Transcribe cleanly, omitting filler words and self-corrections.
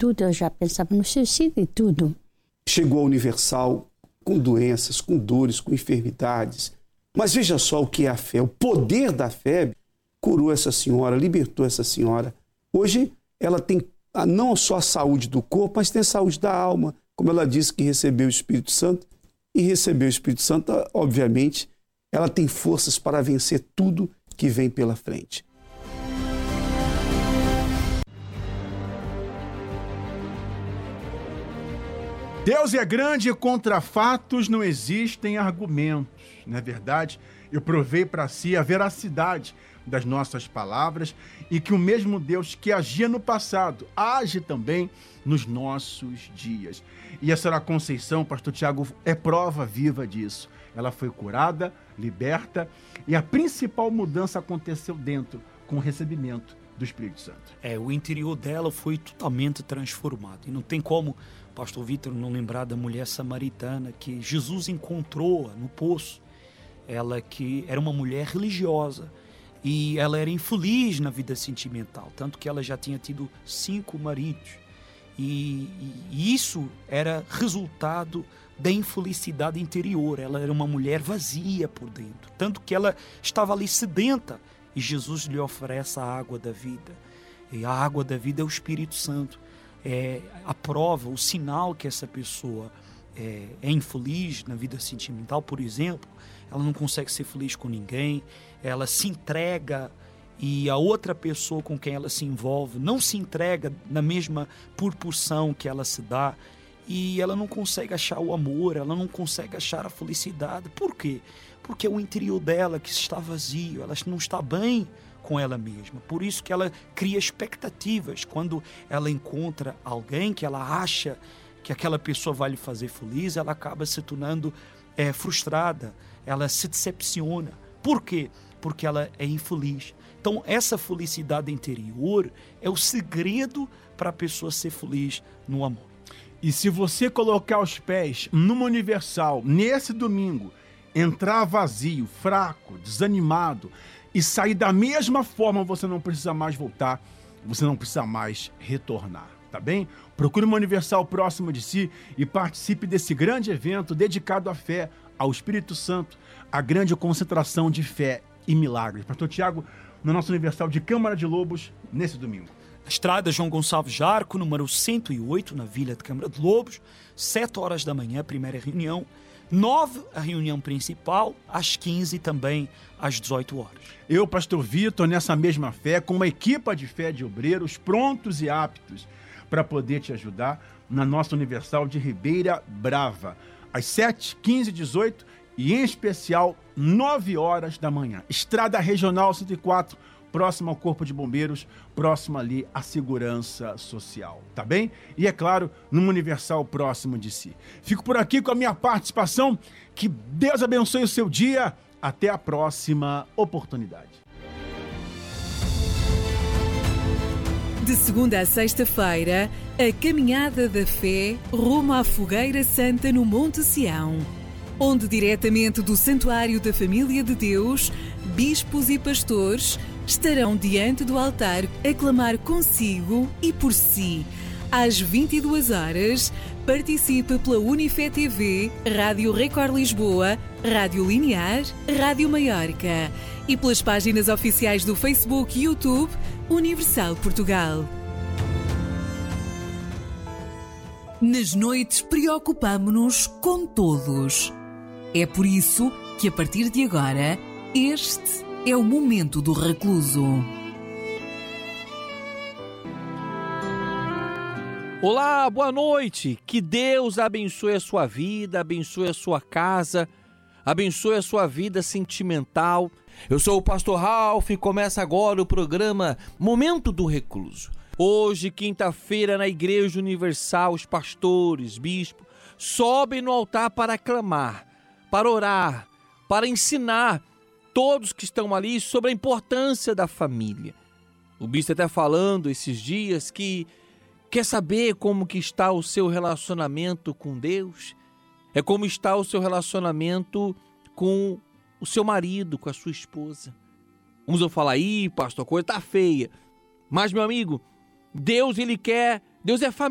tudo, eu já pensava no suicídio e tudo. Chegou à Universal com doenças, com dores, com enfermidades. Mas veja só o que é a fé. O poder da fé curou essa senhora, libertou essa senhora. Hoje ela tem não só a saúde do corpo, mas tem a saúde da alma. Como ela disse que recebeu o Espírito Santo, e recebeu o Espírito Santo, obviamente, ela tem forças para vencer tudo que vem pela frente. Deus é grande e contra fatos não existem argumentos, não é verdade? Eu provei para si a veracidade das nossas palavras e que o mesmo Deus que agia no passado age também nos nossos dias. E a senhora Conceição, pastor Tiago, é prova viva disso. Ela foi curada, liberta e a principal mudança aconteceu dentro, com o recebimento do Espírito Santo. O interior dela foi totalmente transformado. E não tem como, pastor Vítor, não lembrar da mulher samaritana que Jesus encontrou no poço. Ela que era uma mulher religiosa e ela era infeliz na vida sentimental, tanto que ela já tinha tido 5 maridos. E isso era resultado da infelicidade interior. Ela era uma mulher vazia por dentro, tanto que ela estava ali sedenta. E Jesus lhe oferece a água da vida. E a água da vida é o Espírito Santo. É a prova, o sinal que essa pessoa é infeliz na vida sentimental, por exemplo. Ela não consegue ser feliz com ninguém. Ela se entrega e a outra pessoa com quem ela se envolve não se entrega na mesma proporção que ela se dá. E ela não consegue achar o amor, ela não consegue achar a felicidade. Por quê? Porque é o interior dela que está vazio, ela não está bem com ela mesma. Por isso que ela cria expectativas. Quando ela encontra alguém que ela acha que aquela pessoa vai lhe fazer feliz, ela acaba se tornando frustrada, ela se decepciona. Por quê? Porque ela é infeliz. Então, essa felicidade interior é o segredo para a pessoa ser feliz no amor. E se você colocar os pés numa Universal, nesse domingo, entrar vazio, fraco, desanimado e sair da mesma forma, você não precisa mais voltar, você não precisa mais retornar, tá bem? Procure uma Universal próxima de si e participe desse grande evento dedicado à fé, ao Espírito Santo, a grande concentração de fé e milagres. Pastor Tiago, na nossa Universal de Câmara de Lobos, nesse domingo. Estrada João Gonçalves Jarco, número 108, na Vila de Câmara de Lobos, 7 horas da manhã, primeira reunião, 9, a reunião principal, às 15 também, às 18 horas. Eu, pastor Vitor, nessa mesma fé, com uma equipa de fé de obreiros prontos e aptos para poder te ajudar na nossa Universal de Ribeira Brava, às 7, 15, 18 e, em especial, 9 horas da manhã. Estrada Regional 104, próximo ao Corpo de Bombeiros, próximo ali à Segurança Social, tá bem? E, é claro, numa Universal próximo de si. Fico por aqui com a minha participação. Que Deus abençoe o seu dia. Até a próxima oportunidade. De segunda a sexta-feira, a Caminhada da Fé rumo à Fogueira Santa no Monte Sião, onde diretamente do Santuário da Família de Deus, bispos e pastores estarão diante do altar a clamar consigo e por si. Às 22 horas, participe pela Unifé TV, Rádio Record Lisboa, Rádio Linear, Rádio Maiorca e pelas páginas oficiais do Facebook e YouTube Universal Portugal. Nas noites preocupamo-nos com todos. É por isso que a partir de agora, este é o momento do recluso. Olá, boa noite. Que Deus abençoe a sua vida, abençoe a sua casa, abençoe a sua vida sentimental. Eu sou o pastor Ralph e começa agora o programa Momento do Recluso. Hoje, quinta-feira, na Igreja Universal, os pastores, bispos, sobem no altar para clamar, para orar, para ensinar todos que estão ali sobre a importância da família. O bispo está falando esses dias que quer saber como que está o seu relacionamento com Deus, como está o seu relacionamento com o seu marido, com a sua esposa. Uns vão falar, pastor, a coisa está feia. Mas, meu amigo, Deus é família.